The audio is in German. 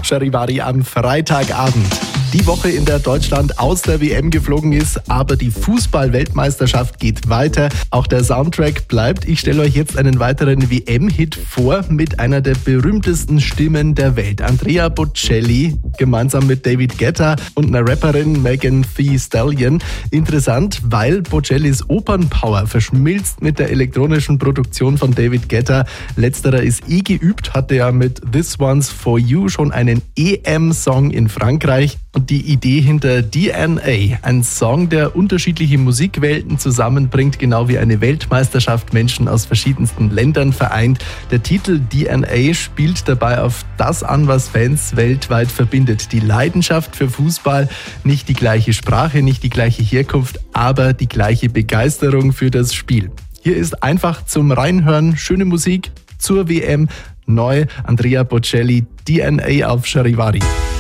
Charivari am Freitagabend. Die Woche, in der Deutschland aus der WM geflogen ist, aber die Fußball-Weltmeisterschaft geht weiter. Auch der Soundtrack bleibt. Ich stelle euch jetzt einen weiteren WM-Hit vor mit einer der berühmtesten Stimmen der Welt. Andrea Bocelli, gemeinsam mit David Guetta und einer Rapperin Megan Thee Stallion. Interessant, weil Bocellis Opernpower verschmilzt mit der elektronischen Produktion von David Guetta. Letzterer ist geübt, hatte ja mit This One's For You schon einen EM-Song in Frankreich. Und die Idee hinter DNA, ein Song, der unterschiedliche Musikwelten zusammenbringt, genau wie eine Weltmeisterschaft Menschen aus verschiedensten Ländern vereint. Der Titel DNA spielt dabei auf das an, was Fans weltweit verbindet. Die Leidenschaft für Fußball, nicht die gleiche Sprache, nicht die gleiche Herkunft, aber die gleiche Begeisterung für das Spiel. Hier ist einfach zum Reinhören schöne Musik zur WM, neu Andrea Bocelli, DNA auf Charivari.